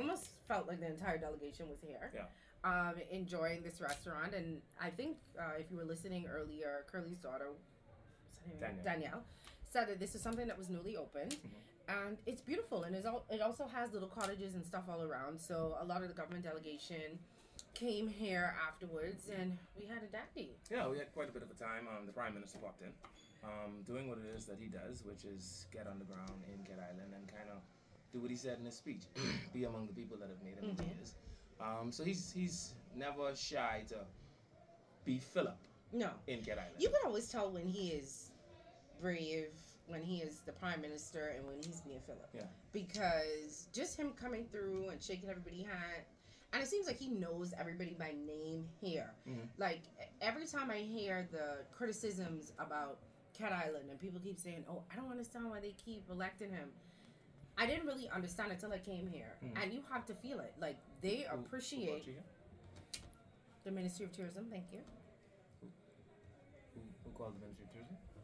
almost felt like the entire delegation was here. Yeah. Enjoying this restaurant. And I think if you were listening earlier, Curly's daughter, Danielle, said that this is something that was newly opened. And it's beautiful. And it also has little cottages and stuff all around. So a lot of the government delegation came here afterwards, and we had a daddy. Yeah, we had quite a bit of a time. The Prime Minister popped in, doing what it is that he does, which is get on the ground in Cat Island and kind of do what he said in his speech, be among the people that have made him what he is. So he's never shy to be Philip. No. In Cat Island. You can always tell when he is brave, when he is the Prime Minister, and when he's being Philip. Yeah. Because just him coming through and shaking everybody's hand. And it seems like he knows everybody by name here. Like, every time I hear the criticisms about Cat Island and people keep saying, oh, I don't understand why they keep electing him. I didn't really understand it until I came here. And you have to feel it. Like, they appreciate the Ministry of Tourism. Thank you. Who called the Ministry of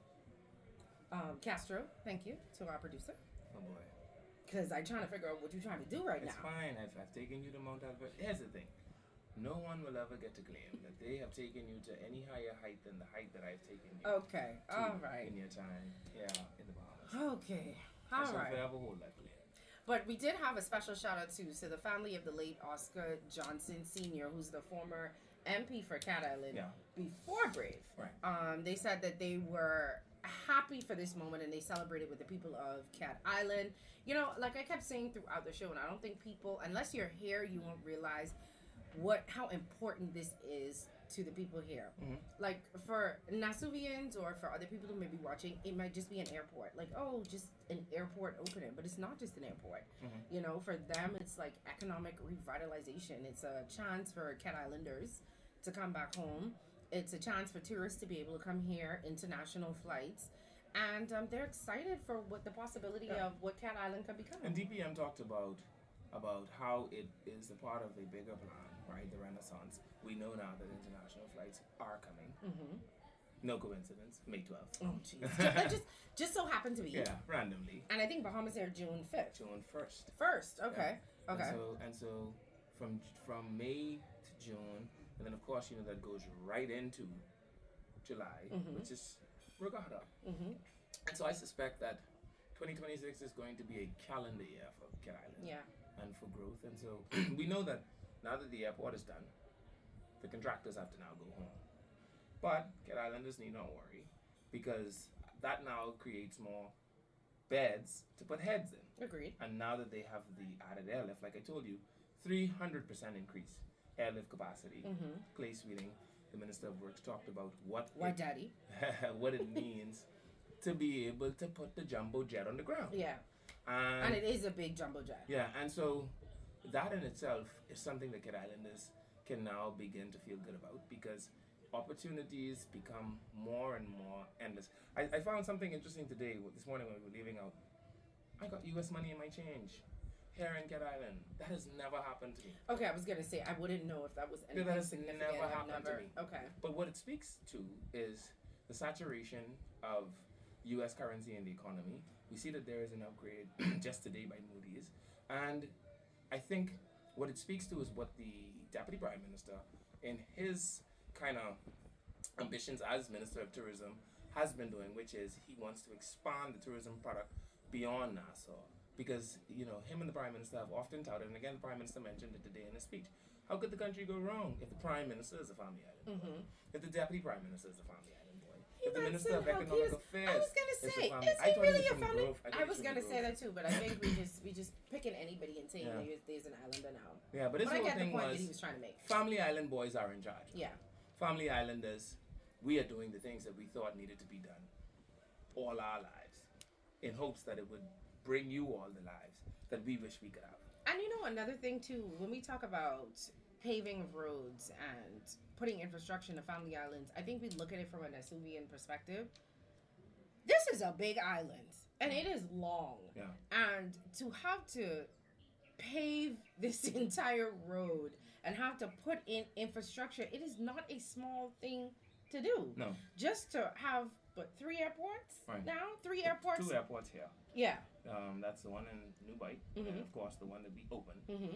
Tourism? Castro. Thank you to our producer. Oh, boy. Because I'm trying to figure out what you're trying to do right now. It's fine. I've taken you to Mount Albert. Here's the thing. No one will ever get to claim that they have taken you to any higher height than the height that I've taken you Okay. All right. in your time, in the Bahamas. Okay. I All shall right. forever hold that claim. But we did have a special shout out to the family of the late Oscar Johnson Sr., who's the former MP for Cat Island before Brave. Right. They said that they were happy for this moment and they celebrated with the people of Cat Island. You know, like I kept saying throughout the show, and I don't think people, unless you're here, you won't realize how important this is to the people here. Like for Nasuvians or for other people who may be watching, it might just be an airport. Like, oh, just an airport opening, but it's not just an airport. You know, for them, it's like economic revitalization. It's a chance for Cat Islanders to come back home. It's a chance for tourists to be able to come here, international flights. And they're excited for what the possibility of what Cat Island could become. And DPM talked about how it is a part of a bigger plan, right? The Renaissance. We know now that international flights are coming. No coincidence. May 12th. Oh, jeez. just so happened to be. Yeah, randomly. And I think Bahamas Air June 5th. June 1st. First, okay. Yeah. Okay. And so from May to June, and then of course, you know, that goes right into July, which is Regatta. And so I suspect that 2026 is going to be a calendar year for Cat Island. Yeah. And for growth. And so we know that now that the airport is done, the contractors have to now go home. But Cat Islanders need not worry, because that now creates more beds to put heads in. Agreed. And now that they have the added airlift, like I told you, 300% increase airlift capacity. Clay Sweeting, the Minister of Works, talked about what it means to be able to put the jumbo jet on the ground. Yeah. And it is a big jumbo jet. Yeah, and so that in itself is something that Cat Islanders can now begin to feel good about, because opportunities become more and more endless. I found something interesting today, this morning when we were leaving out. I got US money in my change here in Cat Island. That has never happened to me. Okay, I was going to say, I wouldn't know if that was anything that has significant. never happened to me. Okay. But what it speaks to is the saturation of US currency in the economy. We see that there is an upgrade just today by Moody's. And I think what it speaks to is what the Deputy Prime Minister, in his kind of ambitions as Minister of Tourism, has been doing, which is he wants to expand the tourism product beyond Nassau. Because, you know, him and the Prime Minister have often touted, and again, the Prime Minister mentioned it today in his speech, how could the country go wrong if the Prime Minister is a family island boy? If the Deputy Prime Minister is a family island boy? If the Minister of Economic Affairs I was going to say, is he really a family? I was going to say that too, but I think we just picking anybody and saying there's an islander now. Yeah, but his whole thing that he was trying to make. Family island boys are in charge. Yeah. Family islanders, we are doing the things that we thought needed to be done all our lives, in hopes that it would bring you all the lives that we wish we could have. And you know, another thing too, when we talk about paving of roads and putting infrastructure in the family islands, I think we look at it from a Nasuvian perspective. This is a big island, and it is long. Yeah. And to have to pave this entire road and have to put in infrastructure, it is not a small thing to do. No. Just to have, 3 airports now? 3 airports? 2 airports here. Yeah. That's the one in New Bight, and of course the one that we opened.